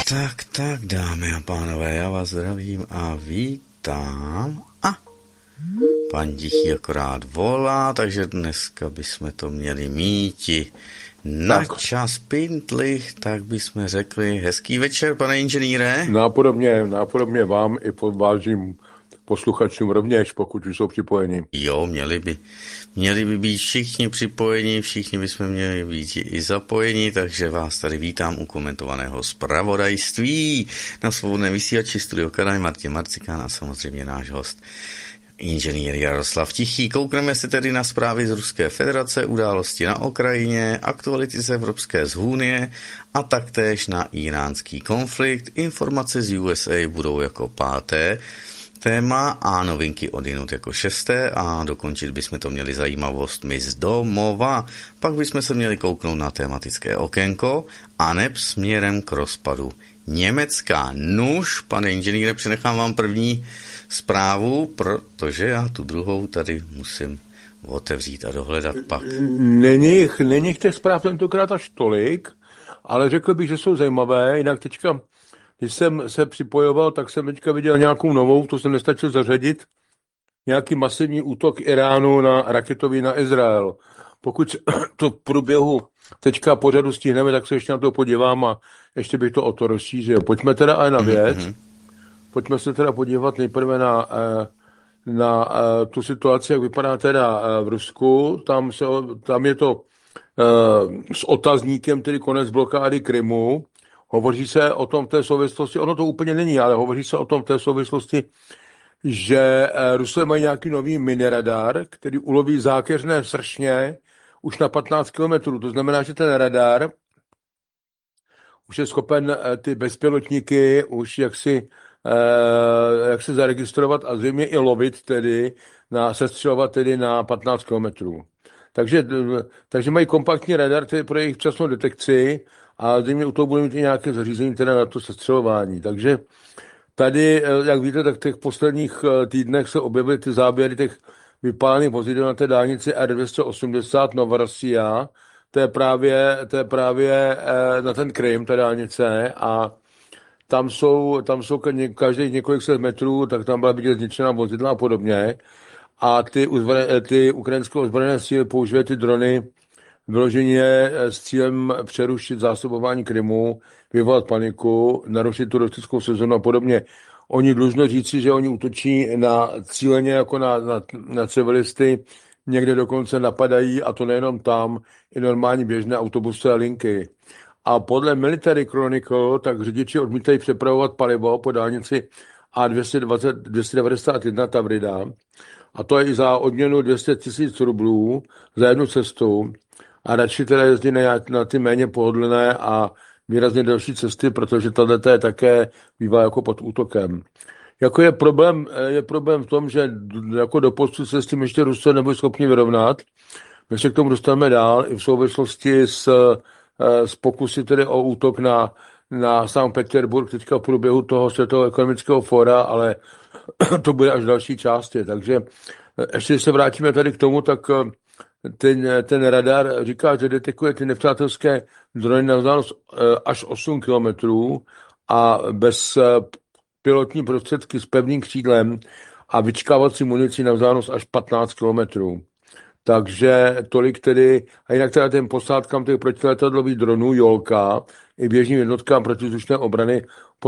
Tak, dámy a pánové, já vás zdravím a vítám. Pan Tichý akorát volá, takže dneska bychom to měli míti na čas pintli, tak bychom řekli hezký večer, pane inženýre. Nápodobně vám i vážným posluchačům rovněž, pokud už jsou připojeni. Jo, měli by být všichni připojeni, všichni bychom měli být i zapojeni, takže vás tady vítám u komentovaného zpravodajství na Svobodném vysílači Studio Kanál Martin Marcikán a samozřejmě náš host inženýr Jaroslav Tichý. Koukneme se tedy na zprávy z Ruské federace, události na Ukrajině, aktuality z Evropské unie a taktéž na iránský konflikt. Informace z USA budou jako páté téma a novinky odinut jako šesté a dokončit bychom to měli zajímavostmi z domova. Pak bychom se měli kouknout na tematické okénko a neb směrem k rozpadu Německa. Nuž, pane inženýre, přenechám vám první zprávu, protože já tu druhou tady musím otevřít a dohledat pak. Není těch zpráv tentokrát až tolik, ale řekl bych, že jsou zajímavé. Jinak teďka, když jsem se připojoval, tak jsem teďka viděl nějakou novou, to jsem nestačil zařadit, nějaký masivní útok Iránu na raketový na Izrael. Pokud to v průběhu teďka pořadu stihneme, tak se ještě na to podívám a ještě bych to o to rozšířil. Pojďme teda ale na věc. Pojďme se teda podívat nejprve na tu situaci, jak vypadá teda v Rusku. Tam je to s otazníkem, tedy konec blokády Krymu. Hovoří se o tom v té souvislosti, ono to úplně není, ale hovoří se o tom v té souvislosti, že Rusové mají nějaký nový miniradar, který uloví zákeřné sršně už na 15 kilometrů. To znamená, že ten radar už je schopen ty bezpilotníky už jak se zaregistrovat a zřejmě i lovit tedy, sestřelovat tedy na 15 kilometrů. Takže mají kompaktní radar tedy pro jejich včasnou detekci a zřejmě u toho budou mít i nějaké zařízení teda na to sestřelování. Takže tady, jak víte, tak v těch posledních týdnech se objevily ty záběry těch vypálených vozidel na té dálnici R280 Novorossiya. To je právě na ten Krym, ta dálnice, a tam jsou každých několik set metrů, tak tam byla vidět zničená vozidla a podobně. A ty ukrajinské ozbrojené síly používají ty drony vyloženě s cílem přerušit zásobování Krymu, vyvolat paniku, narušit turistickou sezonu a podobně. Oni dlužno říci, že oni útočí cíleně jako na civilisty, někde dokonce napadají, a to nejenom tam, i normální běžné autobusy a linky. A podle Military Chronicle tak řidiči odmítají přepravovat palivo po dálnici A291 Tavrida. A to je i za odměnu 200 000 rublů za jednu cestu. A radši teda jezdí na ty méně pohodlné a výrazně delší cesty, protože tato je také bývá jako pod útokem. Jako je problém v tom, že jako doposud se s tím ještě Rusové nebyli schopni vyrovnat. My se k tomu dostaneme dál i v souvislosti s pokusy tedy o útok na Sankt Petersburg teďka v průběhu toho Světového ekonomického fóra, ale to bude až v další části. Takže ještě když se vrátíme tady k tomu, tak ten radar říká, že detekuje ty nepřátelské drony na vzdálenost až 8 kilometrů a bez pilotní prostředky s pevným křídlem a vyčkávací munici na vzdálenost až 15 kilometrů. Takže tolik tedy, a jinak teda ten posádkám těch protiletadlových dronů Jolka i běžným jednotkám protizdušné obrany